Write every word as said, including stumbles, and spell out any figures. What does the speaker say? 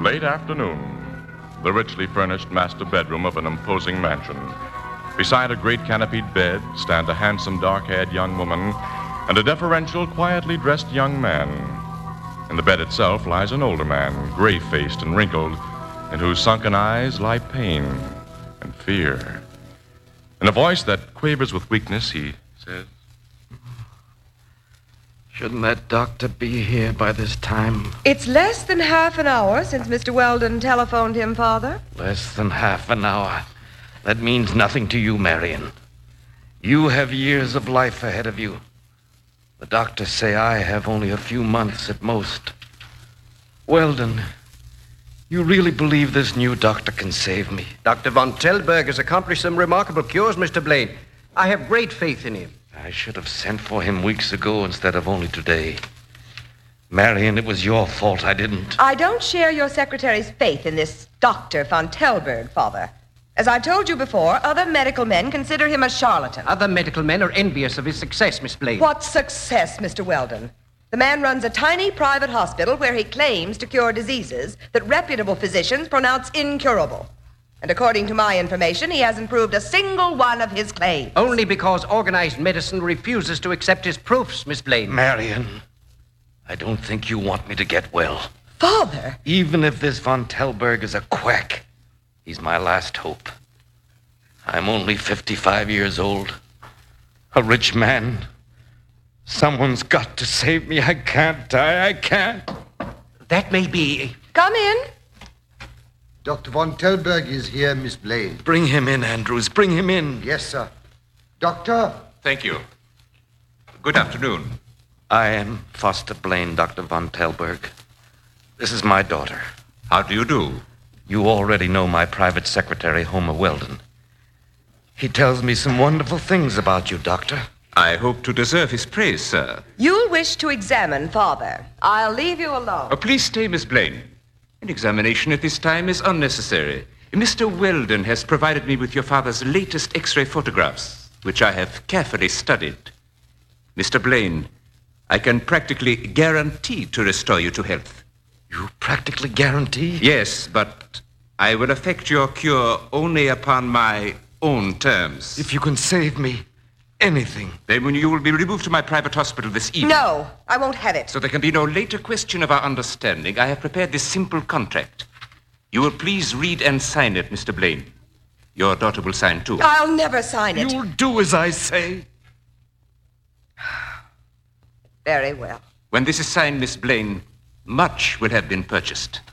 Late afternoon. The richly furnished master bedroom of an imposing mansion. Beside a great canopied bed stand a handsome, dark-haired young woman and a deferential, quietly dressed young man. In the bed itself lies an older man, gray-faced and wrinkled, in whose sunken eyes lie pain and fear. In a voice that quavers with weakness, he says, "Shouldn't that doctor be here by this time?" It's less than half an hour since Mister Weldon telephoned him, Father. Less than half an hour. That means nothing to you, Marion. You have years of life ahead of you. The doctors say I have only a few months at most. Weldon, you really believe this new doctor can save me? Doctor Von Tellberg has accomplished some remarkable cures, Mister Blaine. I have great faith in him. I should have sent for him weeks ago instead of only today. Marion, it was your fault I didn't. I don't share your secretary's faith in this Doctor Von Tellberg, Father. As I've told you before, other medical men consider him a charlatan. Other medical men are envious of his success, Miss Blaine. What success, Mister Weldon? The man runs a tiny private hospital where he claims to cure diseases that reputable physicians pronounce incurable. And according to my information, he hasn't proved a single one of his claims. Only because organized medicine refuses to accept his proofs, Miss Blaine. Marion, I don't think you want me to get well. Father! Even if this Von Tellberg is a quack, he's my last hope. I'm only fifty-five years old. A rich man. Someone's got to save me. I can't die. I can't. That may be. Come in. Doctor Von Tellberg is here, Miss Blaine. Bring him in, Andrews. Bring him in. Yes, sir. Doctor? Thank you. Good afternoon. I am Foster Blaine, Doctor Von Tellberg. This is my daughter. How do you do? You already know my private secretary, Homer Weldon. He tells me some wonderful things about you, Doctor. I hope to deserve his praise, sir. You'll wish to examine Father. I'll leave you alone. Oh, please stay, Miss Blaine. An examination at this time is unnecessary. Mister Weldon has provided me with your father's latest X-ray photographs, which I have carefully studied. Mister Blaine, I can practically guarantee to restore you to health. You practically guarantee? Yes, but I will effect your cure only upon my own terms. If you can save me, anything. Then when you will be removed to my private hospital this evening. No, I won't have it. So there can be no later question of our understanding. I have prepared this simple contract. You will please read and sign it, Mister Blaine. Your daughter will sign too. I'll never sign it. You'll do as I say. Very well. When this is signed, Miss Blaine, much will have been purchased.